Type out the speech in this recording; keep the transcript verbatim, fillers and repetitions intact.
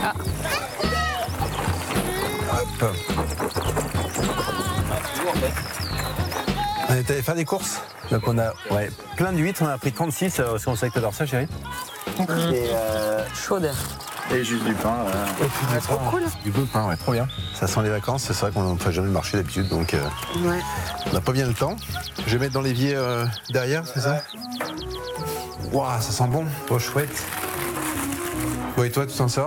Ah. Hop. On est allé faire des courses. Donc on a ouais, plein d'huîtres, on a pris trente-six, euh, parce qu'on sait que t'adores ça, chérie. Mmh. Et, euh, Chaude. Et juste du pain. Voilà. et puis du Trop pain. cool. Du beau pain, ouais, trop bien. Ça sent les vacances, c'est vrai qu'on ne fait jamais le marché d'habitude, donc euh, Ouais. on n'a pas bien le temps. Je vais mettre dans l'évier euh, derrière, c'est ça? Waouh, ça sent bon. Oh, chouette. Bon, et toi, tu t'en sors?